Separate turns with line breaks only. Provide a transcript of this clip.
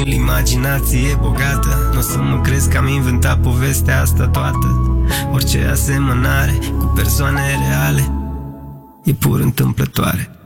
Imaginație bogată, n-o să mă crezi că am inventat povestea asta toată. Orice asemănare cu persoane reale e pur întâmplătoare.